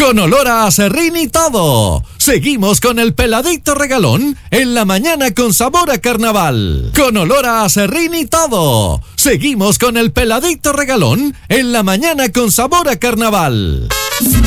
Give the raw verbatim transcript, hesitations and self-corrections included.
con olor a aserrín y todo. Seguimos con el peladito regalón en la mañana con sabor a carnaval. Con olor a aserrín y todo. Seguimos con el peladito regalón en la mañana con sabor a carnaval.